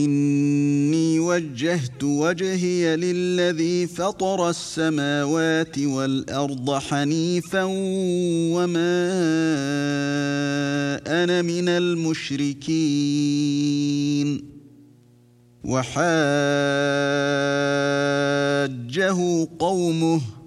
إني وجهت وجهي للذي فطر السماوات والأرض حنيفا وما أنا من المشركين. وحاجه قومه